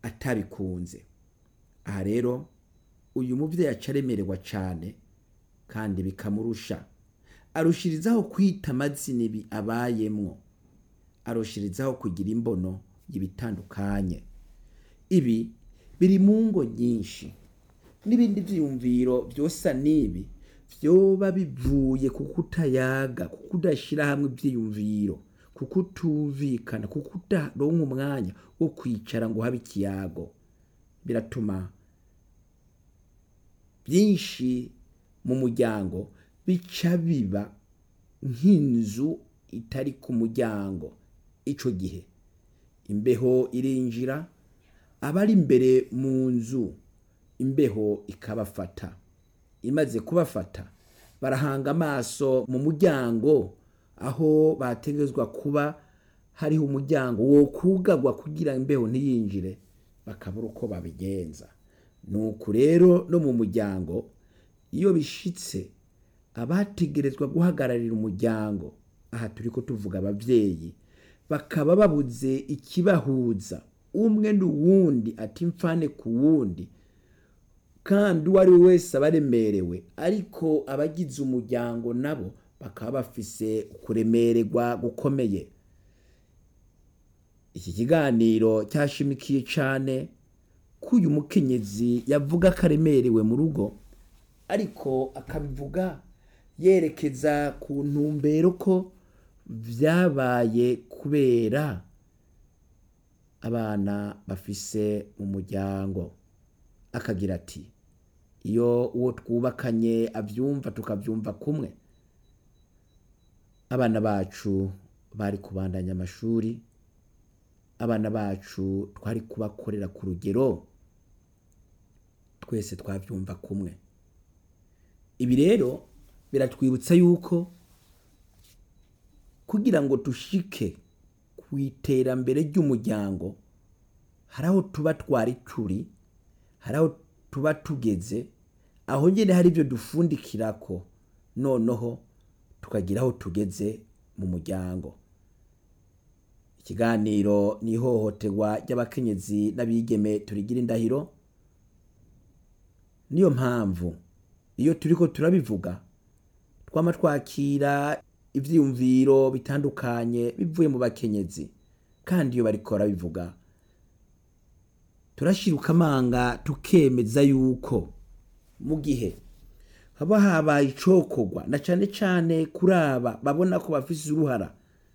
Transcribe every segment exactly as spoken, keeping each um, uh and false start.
atabikunze. Aha rero uyu muvyeyi aca aremererwa cane kandi bikamurusha, arushirizaho kwita amazina ibi abayemwo, arushirizaho kugira imbono y'ibitandukanye. Ibi biri mu ngo nyinshi, n'ibindi vyiyumviro vyosa n'ibi vyoba bivuye ku kutayaga, ku kudashira hamwe ivyiyumviro, ku kutumvikana, ku kutaronka umwanya wo kwicara ngo habe ikiyago. Biratuma byinshi mu muryango bica biba nk'inzu itari ku muryango. Ico gihe imbeho irinjira, abari imbere mu nzu imbeho ikabafata. Imaze kubafata barahanga amaso mu muryango, aho bategezwa kuba hariho umuryango wo kugagwa kugira imbeho ntiyinjire, bakabura uko babigenza. Nuko rero no mu muryango iyo bishitse abategerezwa guhagararira umuryango, aha turiko tuvuga abavyeyi, bakaba babuze ikibahuza, umwe n'uwundi ati mfane ku wundi, kandi uwo ari we wese abaremerewe, ariko abagize umuryango nabo bakaba bafise kuremererwa gukomeye. Iki kiganiro cyashimikiye cane ko uyu mukenyezi yavuga ko aremerewe mu rugo, ariko akabivuga yerekeza ku ntumbero ko vyabaye kubera abana bafise mu muryango. Akagira ati iyo uwo twubakanye avyumva tukavyumva kumwe, abana bacu bari kubandanya amashuri, abana bacu twari kubakorera ku rugero, twese twavyumva kumwe. Ibi rero biratwibutsa yuko kugira ngo dushike ku iterambere ry'umuryango, hari aho tuba twari turi, hari aho tuba tugeze, aho nyene hari ibyo dufundikirako, noneho tukagira aho tugeze mu muryango. Ikiganiro ni ihohoterwa ry'abakenyezi n'abigeme turigira indahiro. Niyo mpamvu iyo turiko turabivuga twama twakira ivyiyumviro bitandukanye bivuye mu bakenyezi, kandi iyo bariko barabivuga turashiruka amanga tukemeza yuko mu gihe haba habaye icokorwa, na cane cane kuraba babona ko bafise uruhara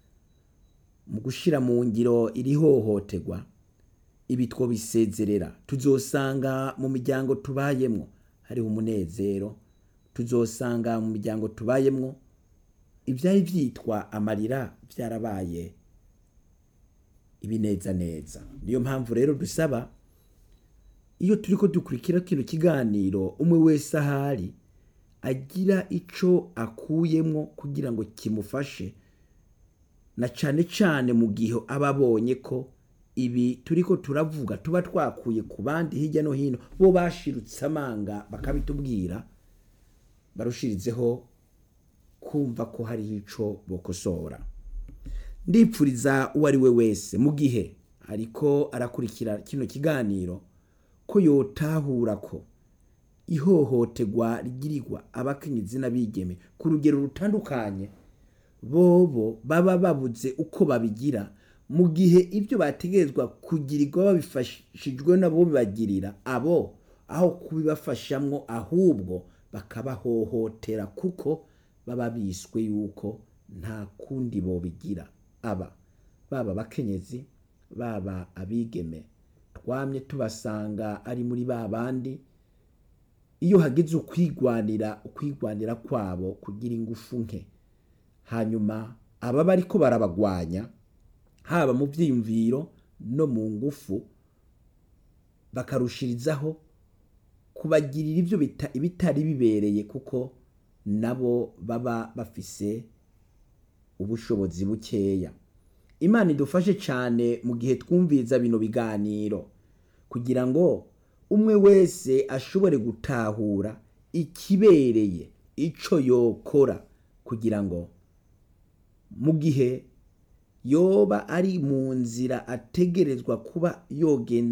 mu gushira mu ngiro iri hohoterwa, ibi twobisezerera. Tuzosanga mu miryango tubayemwo hariho umunezero, tuzosanga mu miryango tubayemwo ivyari vyitwa amarira vyarabaye ibineza neza. Niyo mpamvu rero dusaba iyo turiko dukurikira kino kiganiro, umwe wese ahari agira ico akuyemwo kugira ngo kimufashe, na cane cane mu gihe ababonye ko ibi turiko turavuga tuba twakuye ku bandi hirya no hino, bo bashirutse amanga bakabitubwira, barushirizeho kumva ko hari ico bokosora. Ndipfuriza uwo ari we wese mu gihe ariko arakurikira kino kiganiro ko yotahura ko ihohoterwa rigirirwa abakenyezi n'abigeme ku rugero rutandukanye, bobo baba babuze uko babigira, mu gihe ibyo bategerezwa kugirirwa babifashijwe nabo bibagirira abo, aho kubibafashamwo ahubwo bakabahohotera, kuko baba biswe yuko nta kundi bobigira. Aba baba bakenyezi baba abigeme, twamye tubasanga ari muri babandi iyo hageze ukwigwanira ukwigwanira kwabo kugira ingufu nke, hanyuma aba bariko barabagwanya haba mu vyiyumviro no mu ngufu, bakarushirizaho kubagirira ivyo bitari bibereye, kuko nabo baba bafise ubushobozi bukeya. Imana idufashe cane mu gihe twumviriza bino biganiro, kugira ngo umwe wese ashobore gutahura ikibereye ico yokora, kugira ngo mu gihe yoba ari mu nzira ategerezwa kuba yogenda